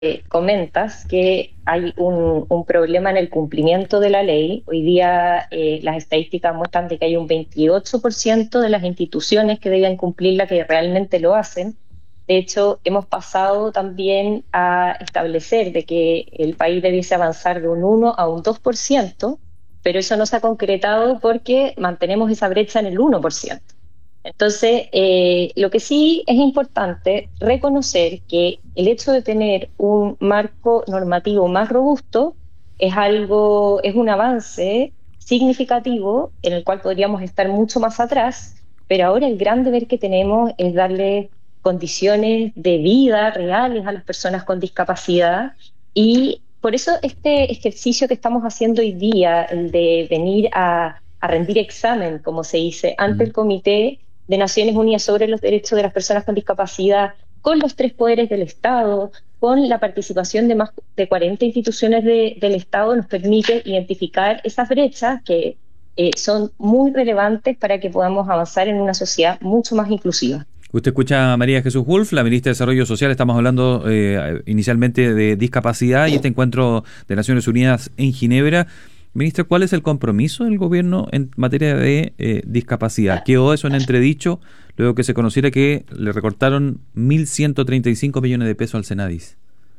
comentas que hay un problema en el cumplimiento de la ley. Hoy día las estadísticas muestran de que hay un 28% de las instituciones que deben cumplirla que realmente lo hacen. De hecho, hemos pasado también a establecer de que el país debiese avanzar de un 1 a un 2%, pero eso no se ha concretado porque mantenemos esa brecha en el 1%. Entonces, lo que sí es importante reconocer que el hecho de tener un marco normativo más robusto es un avance significativo en el cual podríamos estar mucho más atrás, pero ahora el gran deber que tenemos es darle condiciones de vida reales a las personas con discapacidad, y por eso este ejercicio que estamos haciendo hoy día, el de venir a rendir examen, como se dice, ante el Comité de Naciones Unidas sobre los Derechos de las Personas con Discapacidad, con los 3 poderes del Estado, con la participación de más de 40 instituciones del Estado, nos permite identificar esas brechas que son muy relevantes para que podamos avanzar en una sociedad mucho más inclusiva. Usted escucha a María Jesús Wolf, la ministra de Desarrollo Social. Estamos hablando inicialmente de discapacidad y este encuentro de Naciones Unidas en Ginebra. Ministra, ¿cuál es el compromiso del gobierno en materia de discapacidad? Quedó eso en entredicho luego que se conociera que le recortaron 1.135 millones de pesos al Senadis.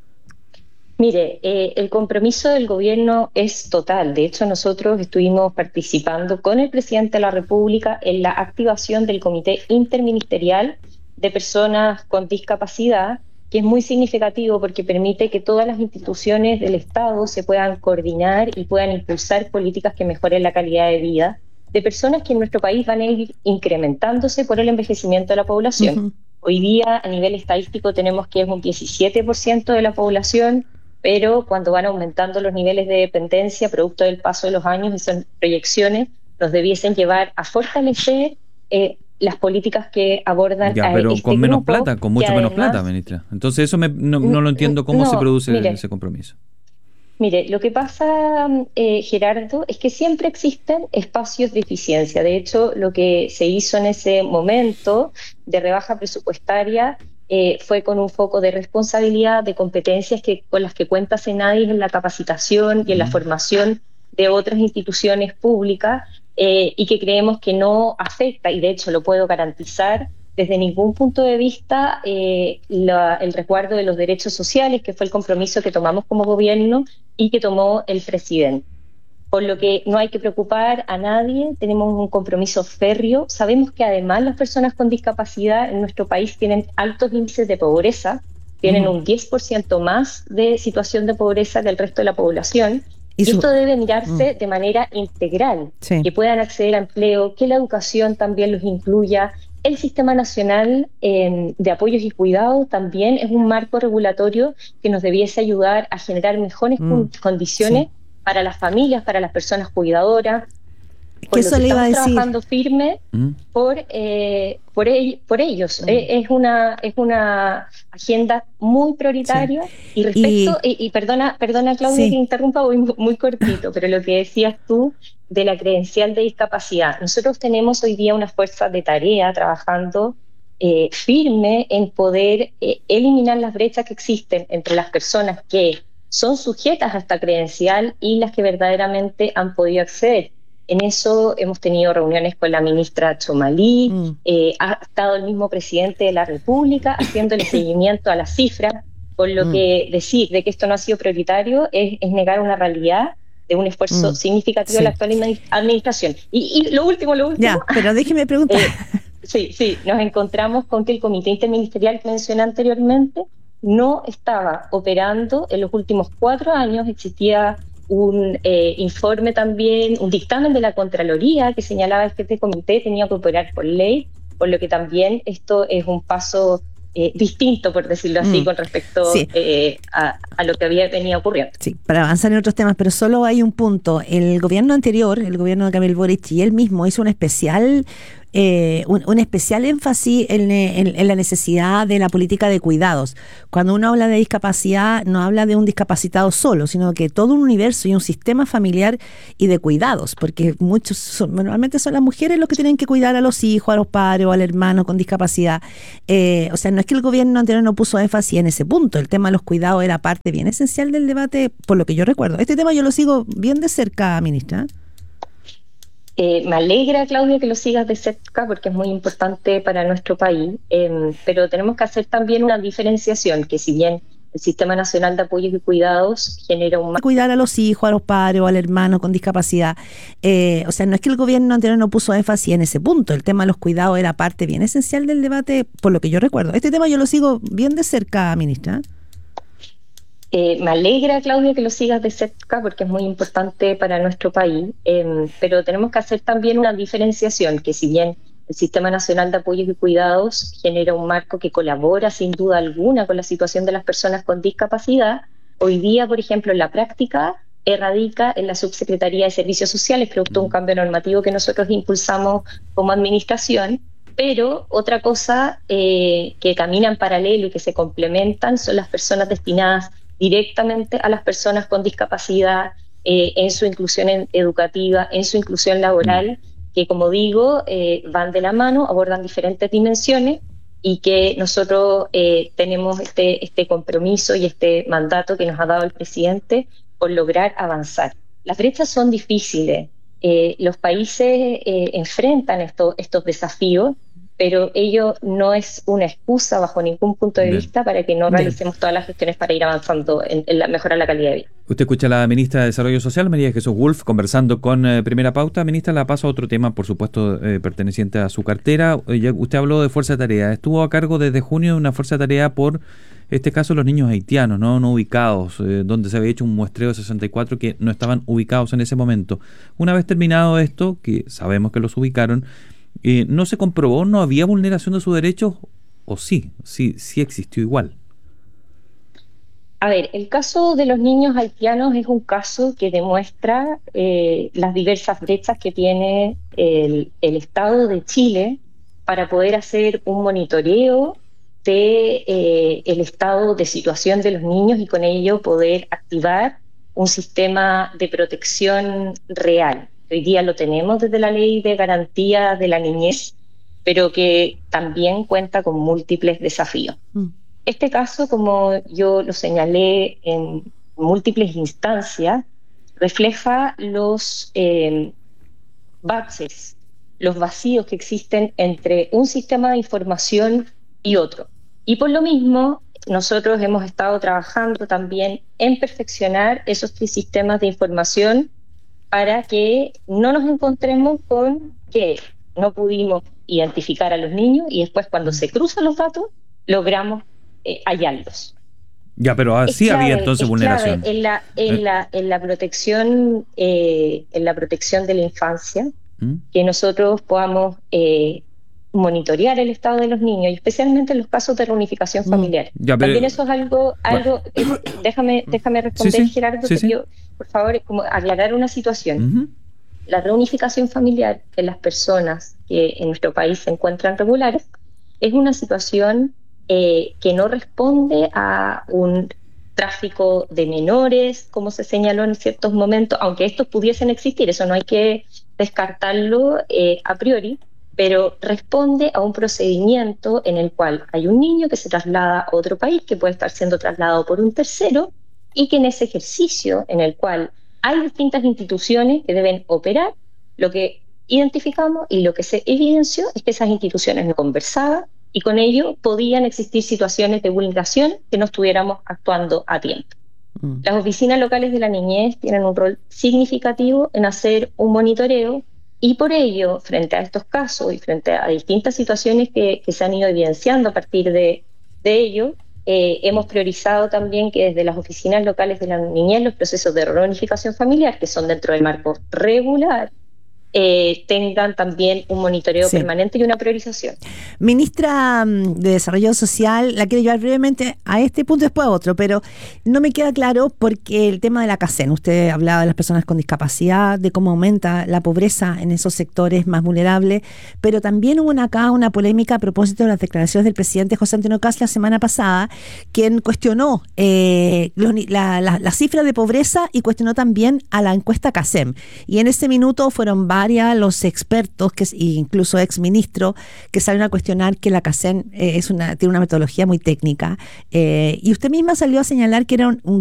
Mire, el compromiso del gobierno es total. De hecho, nosotros estuvimos participando con el presidente de la República en la activación del Comité Interministerial de Personas con Discapacidad, que es muy significativo porque permite que todas las instituciones del Estado se puedan coordinar y puedan impulsar políticas que mejoren la calidad de vida de personas que en nuestro país van a ir incrementándose por el envejecimiento de la población. Uh-huh. Hoy día, a nivel estadístico, tenemos que es un 17% de la población, pero cuando van aumentando los niveles de dependencia, producto del paso de los años, esas proyecciones nos debiesen llevar a fortalecer las políticas que abordan ya, pero con menos plata, con mucho menos plata, ministra. Entonces eso no lo entiendo cómo se produce ese compromiso. Mire, lo que pasa, Gerardo, es que siempre existen espacios de eficiencia. De hecho, lo que se hizo en ese momento de rebaja presupuestaria fue con un foco de responsabilidad, de competencias con las que cuenta Senadis en la capacitación y en la formación de otras instituciones públicas, y que creemos que no afecta, y de hecho lo puedo garantizar, desde ningún punto de vista el resguardo de los derechos sociales, que fue el compromiso que tomamos como gobierno y que tomó el presidente. Por lo que no hay que preocupar a nadie, tenemos un compromiso férreo. Sabemos que además las personas con discapacidad en nuestro país tienen altos índices de pobreza, tienen un 10% más de situación de pobreza que el resto de la población. Y esto debe mirarse de manera integral, que puedan acceder a empleo, que la educación también los incluya. El Sistema Nacional de Apoyos y Cuidados también es un marco regulatorio que nos debiese ayudar a generar mejores condiciones para las familias, para las personas cuidadoras. Por eso le iba a decir, trabajando firme por ellos. Es una agenda muy prioritaria. Y respecto, y perdona Claudia que interrumpa, voy muy cortito, pero lo que decías tú de la credencial de discapacidad. Nosotros tenemos hoy día una fuerza de tarea trabajando firme en poder eliminar las brechas que existen entre las personas que son sujetas a esta credencial y las que verdaderamente han podido acceder. En eso hemos tenido reuniones con la ministra Chomalí, ha estado el mismo presidente de la República haciéndole seguimiento a las cifras, por lo que decir de que esto no ha sido prioritario es negar una realidad de un esfuerzo significativo de la actual administración. Y lo último. Ya, pero déjeme preguntar. Nos encontramos con que el Comité Interministerial que mencioné anteriormente no estaba operando en los últimos 4 años. Existía un informe también, un dictamen de la Contraloría que señalaba que este comité tenía que operar por ley, por lo que también esto es un paso distinto, por decirlo así, con respecto a lo que había venido ocurriendo. Sí, para avanzar en otros temas, pero solo hay un punto. El gobierno anterior, el gobierno de Gabriel Boric, y él mismo hizo un especial un especial énfasis en la necesidad de la política de cuidados. Cuando uno habla de discapacidad, no habla de un discapacitado solo, sino que todo un universo y un sistema familiar y de cuidados, porque normalmente son las mujeres los que tienen que cuidar a los hijos, a los padres o al hermano con discapacidad. O sea, no es que el gobierno anterior no puso énfasis en ese punto. El tema de los cuidados era parte bien esencial del debate, por lo que yo recuerdo. Este tema yo lo sigo bien de cerca, ministra. Me alegra, Claudia, que lo sigas de cerca porque es muy importante para nuestro país, pero tenemos que hacer también una diferenciación, que si bien el Sistema Nacional de Apoyos y Cuidados genera un... Cuidar a los hijos, a los padres o al hermano con discapacidad. O sea, no es que el gobierno anterior no puso énfasis en ese punto. El tema de los cuidados era parte bien esencial del debate, por lo que yo recuerdo. Este tema yo lo sigo bien de cerca, ministra. Me alegra, Claudia, que lo sigas de cerca porque es muy importante para nuestro país, pero tenemos que hacer también una diferenciación, que si bien el Sistema Nacional de Apoyos y Cuidados genera un marco que colabora sin duda alguna con la situación de las personas con discapacidad, hoy día, por ejemplo, en la práctica radica en la Subsecretaría de Servicios Sociales, producto de un cambio normativo que nosotros impulsamos como administración. Pero otra cosa que camina en paralelo y que se complementan son las personas destinadas directamente a las personas con discapacidad, en su inclusión educativa, en su inclusión laboral, que como digo, van de la mano, abordan diferentes dimensiones y que nosotros tenemos este compromiso y este mandato que nos ha dado el presidente por lograr avanzar. Las brechas son difíciles, los países enfrentan estos desafíos, pero ello no es una excusa bajo ningún punto de vista para que no realicemos todas las gestiones para ir avanzando en la mejora de la calidad de vida. Usted escucha a la ministra de Desarrollo Social, María Jesús Wolf, conversando con Primera Pauta. Ministra, la paso a otro tema, por supuesto, perteneciente a su cartera. Usted habló de Fuerza de Tarea. Estuvo a cargo desde junio de una Fuerza de Tarea por este caso los niños haitianos, no ubicados, donde se había hecho un muestreo de 64 que no estaban ubicados en ese momento. Una vez terminado esto, que sabemos que los ubicaron, ¿no se comprobó, no había vulneración de sus derechos o sí existió igual? A ver, el caso de los niños haitianos es un caso que demuestra las diversas brechas que tiene el Estado de Chile para poder hacer un monitoreo de el estado de situación de los niños y con ello poder activar un sistema de protección real. Hoy día lo tenemos desde la Ley de Garantía de la Niñez, pero que también cuenta con múltiples desafíos. Este caso, como yo lo señalé en múltiples instancias, refleja los baches, los vacíos que existen entre un sistema de información y otro. Y por lo mismo, nosotros hemos estado trabajando también en perfeccionar esos tres sistemas de información para que no nos encontremos con que no pudimos identificar a los niños y después cuando se cruzan los datos logramos hallarlos. Ya, pero así había entonces vulneración. En la protección de la infancia, que nosotros podamos monitorear el estado de los niños, y especialmente en los casos de reunificación familiar. También eso es algo déjame responder, sí, Gerardo, sí. Yo, por favor, como aclarar una situación. La reunificación familiar de las personas que en nuestro país se encuentran regulares es una situación que no responde a un tráfico de menores, como se señaló en ciertos momentos, aunque estos pudiesen existir, eso no hay que descartarlo a priori, pero responde a un procedimiento en el cual hay un niño que se traslada a otro país, que puede estar siendo trasladado por un tercero, y que en ese ejercicio en el cual hay distintas instituciones que deben operar, lo que identificamos y lo que se evidenció es que esas instituciones no conversaban y con ello podían existir situaciones de vulneración que no estuviéramos actuando a tiempo. Las oficinas locales de la niñez tienen un rol significativo en hacer un monitoreo y por ello, frente a estos casos y frente a distintas situaciones que se han ido evidenciando a partir de ello, hemos priorizado también que desde las oficinas locales de la niñez los procesos de reunificación familiar, que son dentro del marco regular, tengan también un monitoreo permanente y una priorización. Ministra de Desarrollo Social, la quiero llevar brevemente a este punto, después a otro, pero no me queda claro porque el tema de la CACEN, usted hablaba de las personas con discapacidad, de cómo aumenta la pobreza en esos sectores más vulnerables, pero también hubo acá una polémica a propósito de las declaraciones del presidente José Antonio Kast la semana pasada, quien cuestionó la cifra de pobreza y cuestionó también a la encuesta CACEM. Y en ese minuto fueron varios los expertos, incluso exministros, que salieron a cuestionar que la CACEN tiene una metodología muy técnica. Y usted misma salió a señalar que era un